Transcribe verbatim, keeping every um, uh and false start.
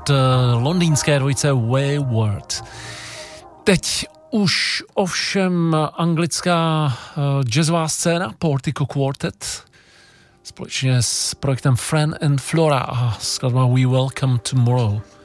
od londýnské dvojice Wayward. Teď už ovšem anglická jazzová scéna Portico Quartet společně s projektem Fran and Flora a skladba We Welcome Tomorrow.